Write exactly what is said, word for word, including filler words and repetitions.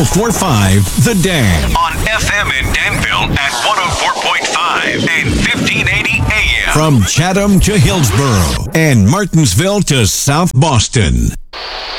four five The Dam. On F M in Danville at one oh four point five and fifteen eighty A M. From Chatham to Hillsborough and Martinsville to South Boston.